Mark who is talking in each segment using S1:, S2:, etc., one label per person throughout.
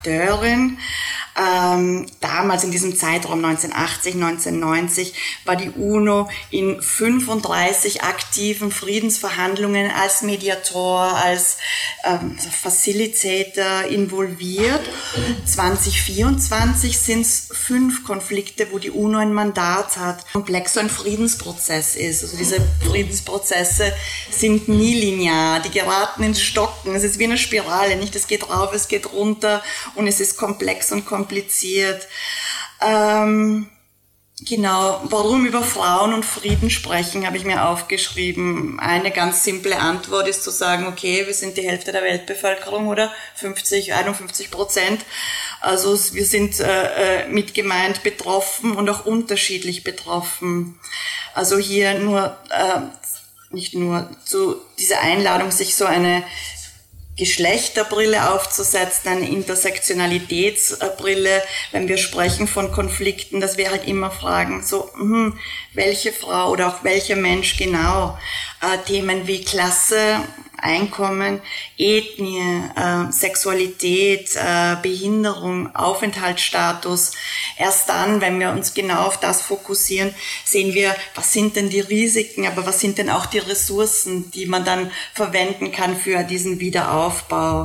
S1: Akteurin. Damals in diesem Zeitraum 1980, 1990 war die UNO in 35 aktiven Friedensverhandlungen als Mediator, als Facilitator involviert. 2024 sind es 5 Konflikte, wo die UNO ein Mandat hat. Komplex so ein Friedensprozess ist. Also diese Friedensprozesse sind nie linear, die geraten ins Stocken. Es ist wie eine Spirale, nicht? Es geht rauf, es geht runter und es ist komplex und kompliziert. Genau, warum über Frauen und Frieden sprechen, habe ich mir aufgeschrieben. Eine ganz simple Antwort ist zu sagen, okay, wir sind die Hälfte der Weltbevölkerung oder 51%. Also wir sind mit gemeint betroffen und auch unterschiedlich betroffen. Also hier nicht nur zu dieser Einladung, sich so eine Geschlechterbrille aufzusetzen, eine Intersektionalitätsbrille, wenn wir sprechen von Konflikten, dass wir halt immer fragen, so, welche Frau oder auch welcher Mensch genau, Themen wie Klasse, Einkommen, Ethnie, Sexualität, Behinderung, Aufenthaltsstatus. Erst dann, wenn wir uns genau auf das fokussieren, sehen wir, was sind denn die Risiken, aber was sind denn auch die Ressourcen, die man dann verwenden kann für diesen Wiederaufbau.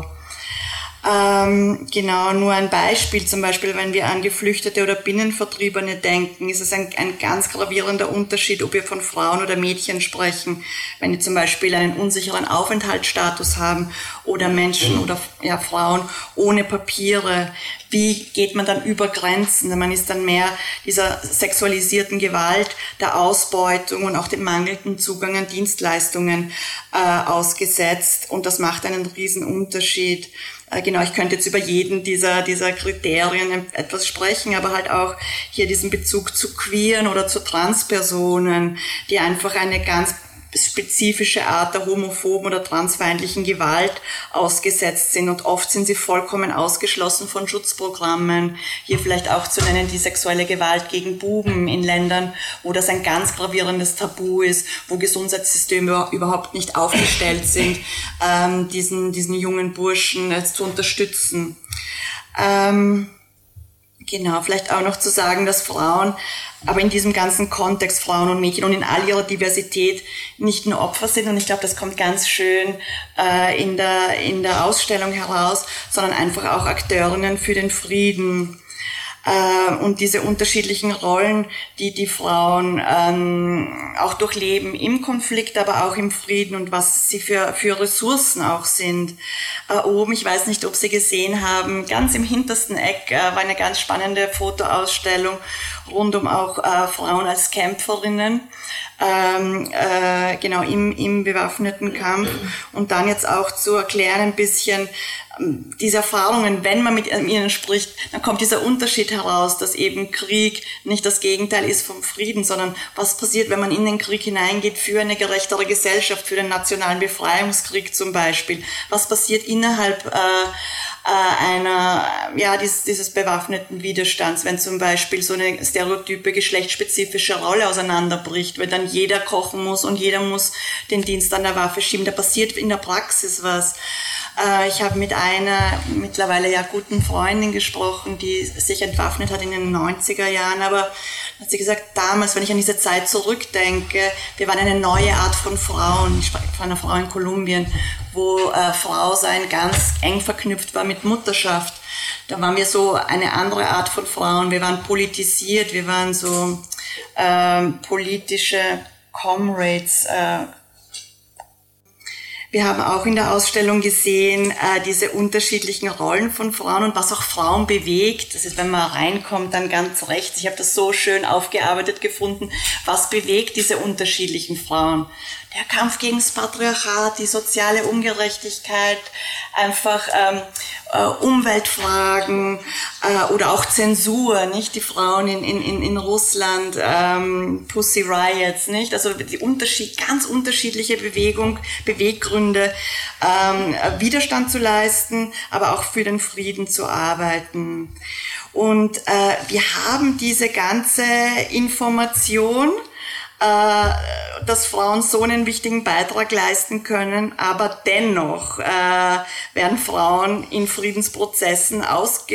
S1: Genau, nur ein Beispiel, zum Beispiel, wenn wir an Geflüchtete oder Binnenvertriebene denken, ist es ein ganz gravierender Unterschied, ob wir von Frauen oder Mädchen sprechen, wenn die zum Beispiel einen unsicheren Aufenthaltsstatus haben oder Menschen oder Frauen ohne Papiere. Wie geht man dann über Grenzen? Man ist dann mehr dieser sexualisierten Gewalt, der Ausbeutung und auch dem mangelnden Zugang an Dienstleistungen ausgesetzt, und das macht einen riesen Unterschied. Genau, ich könnte jetzt über jeden dieser Kriterien etwas sprechen, aber halt auch hier diesen Bezug zu Queeren oder zu Transpersonen, die einfach eine ganz spezifische Art der homophoben oder transfeindlichen Gewalt ausgesetzt sind, und oft sind sie vollkommen ausgeschlossen von Schutzprogrammen. Hier vielleicht auch zu nennen die sexuelle Gewalt gegen Buben in Ländern, wo das ein ganz gravierendes Tabu ist, wo Gesundheitssysteme überhaupt nicht aufgestellt sind, diesen jungen Burschen zu unterstützen. Genau, vielleicht auch noch zu sagen, dass Frauen, aber in diesem ganzen Kontext Frauen und Mädchen und in all ihrer Diversität nicht nur Opfer sind, und ich glaube, das kommt ganz schön in der Ausstellung heraus, sondern einfach auch Akteurinnen für den Frieden. Und diese unterschiedlichen Rollen, die Frauen auch durchleben im Konflikt, aber auch im Frieden, und was sie für Ressourcen auch sind. Oben, ich weiß nicht, ob Sie gesehen haben, ganz im hintersten Eck war eine ganz spannende Fotoausstellung rund um auch Frauen als Kämpferinnen, genau, im bewaffneten Kampf, und dann jetzt auch zu erklären ein bisschen, diese Erfahrungen, wenn man mit ihnen spricht, dann kommt dieser Unterschied heraus, dass eben Krieg nicht das Gegenteil ist vom Frieden, sondern was passiert, wenn man in den Krieg hineingeht für eine gerechtere Gesellschaft, für den nationalen Befreiungskrieg zum Beispiel. Was passiert innerhalb dieses bewaffneten Widerstands, wenn zum Beispiel so eine stereotype geschlechtsspezifische Rolle auseinanderbricht, wenn dann jeder kochen muss und jeder muss den Dienst an der Waffe schieben. Da passiert in der Praxis was. Ich habe mit einer mittlerweile guten Freundin gesprochen, die sich entwaffnet hat in den 90er Jahren, aber hat sie gesagt, damals, wenn ich an diese Zeit zurückdenke, wir waren eine neue Art von Frauen. Ich spreche von einer Frau in Kolumbien, wo Frausein ganz eng verknüpft war mit Mutterschaft. Da waren wir so eine andere Art von Frauen. Wir waren politisiert, wir waren so politische Comrades. Wir haben auch in der Ausstellung gesehen, diese unterschiedlichen Rollen von Frauen und was auch Frauen bewegt. Das ist, wenn man reinkommt, dann ganz rechts. Ich habe das so schön aufgearbeitet gefunden. Was bewegt diese unterschiedlichen Frauen? Der Kampf gegen das Patriarchat, die soziale Ungerechtigkeit, einfach Umweltfragen oder auch Zensur, nicht? Die Frauen in Russland, Pussy Riots, nicht? Also die ganz unterschiedliche Beweggründe, Widerstand zu leisten, aber auch für den Frieden zu arbeiten. Und wir haben diese ganze Information dass Frauen so einen wichtigen Beitrag leisten können, aber dennoch werden Frauen in Friedensprozessen